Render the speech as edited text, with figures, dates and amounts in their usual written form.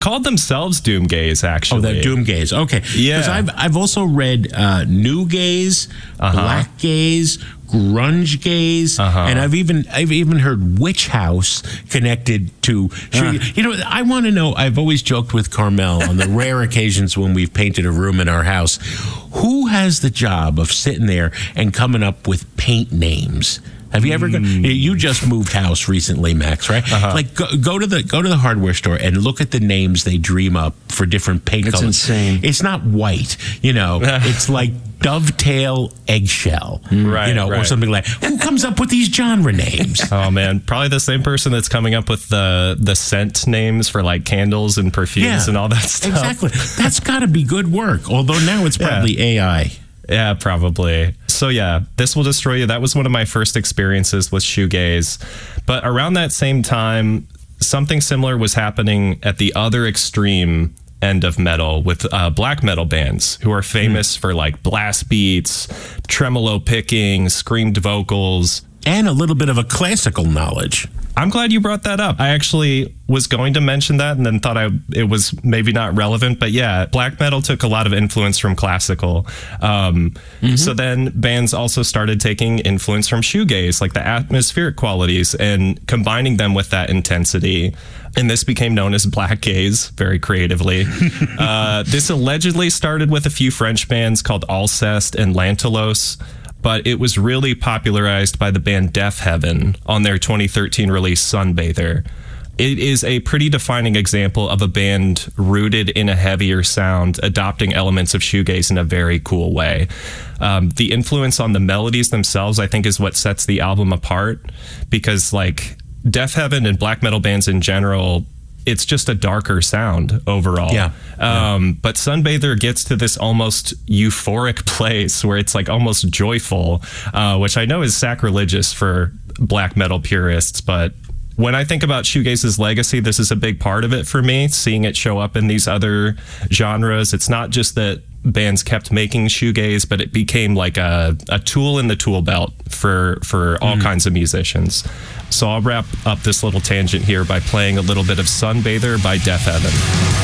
called themselves doomgaze, actually. Oh, they're doomgaze. Okay. Yeah. Because I've also read new gaze, black gaze, grunge gaze, and I've even heard witch house connected to. I want to know. I've always joked with Carmel on the rare occasions when we've painted a room in our house. Who has the job of sitting there and coming up with paint names? Have you ever? You just moved house recently, Max, right? Like go to the hardware store and look at the names they dream up for different paint colors. It's insane. It's not white, It's like dovetail eggshell, right? Or something like. Who comes up with these genre names? Oh man, probably the same person that's coming up with the scent names for like candles and perfumes and all that stuff. Exactly. That's got to be good work. Although now it's probably AI. Yeah, probably. So yeah, This Will Destroy You. That was one of my first experiences with shoegaze. But around that same time, something similar was happening at the other extreme end of metal with black metal bands who are famous for like blast beats, tremolo picking, screamed vocals, and a little bit of a classical knowledge. I'm glad you brought that up. I actually was going to mention that and then thought it was maybe not relevant. But yeah, black metal took a lot of influence from classical. So then bands also started taking influence from shoegaze, like the atmospheric qualities, and combining them with that intensity. And this became known as black gaze, very creatively. This allegedly started with a few French bands called Alceste and Lantelos, but it was really popularized by the band Deafheaven on their 2013 release Sunbather. It is a pretty defining example of a band rooted in a heavier sound, adopting elements of shoegaze in a very cool way. The influence on the melodies themselves, I think, is what sets the album apart, because like Deafheaven and black metal bands in general, it's just a darker sound overall. But Sunbather gets to this almost euphoric place where it's like almost joyful, which I know is sacrilegious for black metal purists. But when I think about shoegaze's legacy, this is a big part of it for me, seeing it show up in these other genres. It's not just that bands kept making shoegaze, but it became like a tool in the tool belt for all kinds of musicians. So I'll wrap up this little tangent here by playing a little bit of Sunbather by Deafheaven.